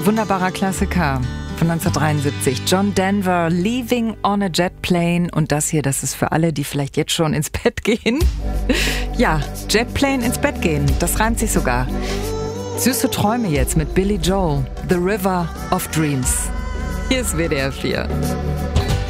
Wunderbarer Klassiker von 1973. John Denver, Leaving on a Jet Plane. Und das hier, das ist für alle, die vielleicht jetzt schon ins Bett gehen. Ja, Jetplane ins Bett gehen, das reimt sich sogar. Süße Träume jetzt mit Billy Joel, The River of Dreams. Hier ist WDR 4.